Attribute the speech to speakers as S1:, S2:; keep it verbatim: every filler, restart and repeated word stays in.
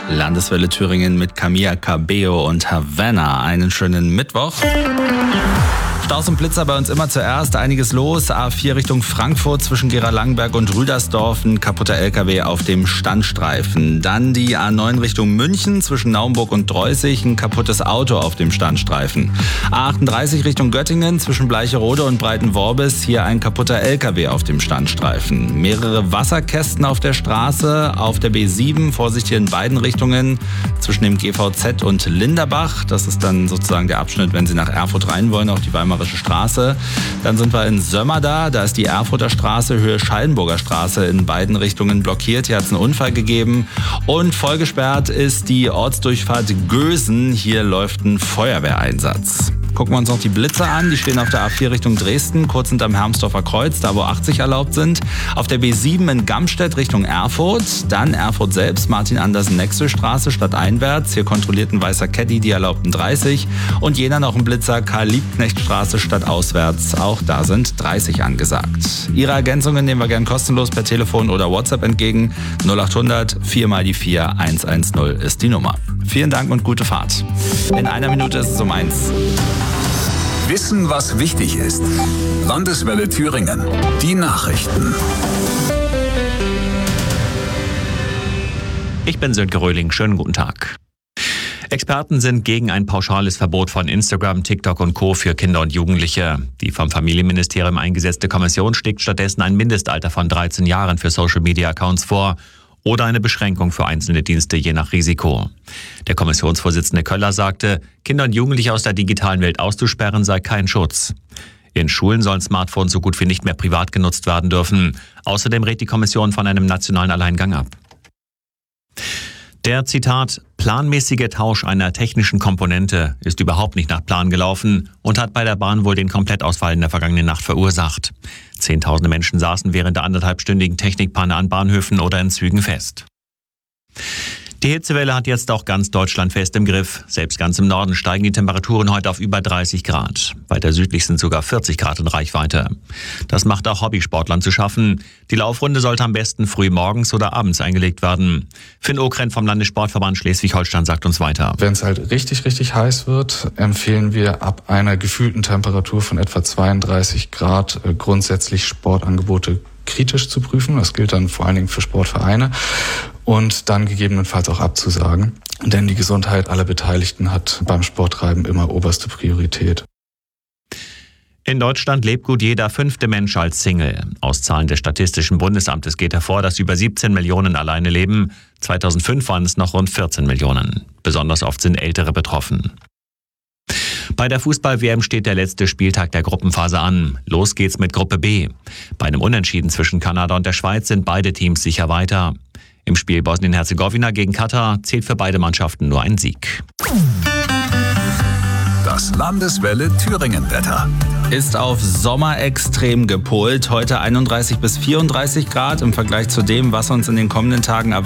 S1: Landeswelle Thüringen mit Camilla Cabello und Havana. Einen schönen Mittwoch. Staus und Blitzer bei uns immer zuerst. Einiges los. A vier Richtung Frankfurt zwischen Gera-Langenberg und Rüdersdorf. Ein kaputter L K W auf dem Standstreifen. Dann die A neun Richtung München zwischen Naumburg und Dreußig. Ein kaputtes Auto auf dem Standstreifen. A achtunddreißig Richtung Göttingen zwischen Bleicherode und Breitenworbis. Hier ein kaputter L K W auf dem Standstreifen. Mehrere Wasserkästen auf der Straße. Auf der B sieben. Vorsicht hier in beiden Richtungen zwischen dem G V Z und Linderbach. Das ist dann sozusagen der Abschnitt, wenn Sie nach Erfurt rein wollen, auf die Weimarische Straße. Dann sind wir in Sömmer da. Da ist die Erfurter Straße, Höhe Schallenburger Straße in beiden Richtungen blockiert. Hier hat es einen Unfall gegeben. Und vollgesperrt ist die Ortsdurchfahrt Gösen. Hier läuft ein Feuerwehreinsatz. Gucken wir uns noch die Blitzer an. Die stehen auf der A vier Richtung Dresden, kurz hinterm Hermsdorfer Kreuz, da wo achtzig erlaubt sind. Auf der B sieben in Gamstedt Richtung Erfurt. Dann Erfurt selbst, Martin-Andersen-Nexel-Straße stadteinwärts. Hier kontrolliert ein weißer Caddy die erlaubten dreißig. Und jener noch ein Blitzer Karl-Liebknecht-Straße stadtauswärts. Auch da sind dreißig angesagt. Ihre Ergänzungen nehmen wir gern kostenlos per Telefon oder WhatsApp entgegen. null achthundert vier mal die vier eins eins null ist die Nummer. Vielen Dank und gute Fahrt. In einer Minute ist es um eins.
S2: Wissen, was wichtig ist. Landeswelle Thüringen. Die Nachrichten.
S3: Ich bin Sönke Röhling. Schönen guten Tag. Experten sind gegen ein pauschales Verbot von Instagram, TikTok und Co. für Kinder und Jugendliche. Die vom Familienministerium eingesetzte Kommission schlägt stattdessen ein Mindestalter von dreizehn Jahren für Social-Media-Accounts vor oder eine Beschränkung für einzelne Dienste je nach Risiko. Der Kommissionsvorsitzende Köller sagte, Kinder und Jugendliche aus der digitalen Welt auszusperren sei kein Schutz. In Schulen sollen Smartphones so gut wie nicht mehr privat genutzt werden dürfen. Außerdem rät die Kommission von einem nationalen Alleingang ab. Der, Zitat, planmäßige Tausch einer technischen Komponente ist überhaupt nicht nach Plan gelaufen und hat bei der Bahn wohl den Komplettausfall in der vergangenen Nacht verursacht. Zehntausende Menschen saßen während der anderthalbstündigen Technikpanne an Bahnhöfen oder in Zügen fest. Die Hitzewelle hat jetzt auch ganz Deutschland fest im Griff. Selbst ganz im Norden steigen die Temperaturen heute auf über dreißig Grad. Weiter südlich sind sogar vierzig Grad in Reichweite. Das macht auch Hobbysportlern zu schaffen. Die Laufrunde sollte am besten früh morgens oder abends eingelegt werden. Finn Okren vom Landessportverband Schleswig-Holstein sagt uns weiter.
S4: Wenn es halt richtig, richtig heiß wird, empfehlen wir ab einer gefühlten Temperatur von etwa zweiunddreißig Grad grundsätzlich Sportangebote kritisch zu prüfen. Das gilt dann vor allen Dingen für Sportvereine und dann gegebenenfalls auch abzusagen. Denn die Gesundheit aller Beteiligten hat beim Sporttreiben immer oberste Priorität.
S3: In Deutschland lebt gut jeder fünfte Mensch als Single. Aus Zahlen des Statistischen Bundesamtes geht hervor, dass über siebzehn Millionen alleine leben. zweitausendfünf waren es noch rund vierzehn Millionen. Besonders oft sind Ältere betroffen. Bei der Fußball-W M steht der letzte Spieltag der Gruppenphase an. Los geht's mit Gruppe B. Bei einem Unentschieden zwischen Kanada und der Schweiz sind beide Teams sicher weiter. Im Spiel Bosnien-Herzegowina gegen Katar zählt für beide Mannschaften nur ein Sieg.
S2: Das Landeswelle Thüringen-Wetter.
S1: Ist auf Sommerextrem gepolt. Heute einunddreißig bis vierunddreißig Grad im Vergleich zu dem, was uns in den kommenden Tagen erwartet.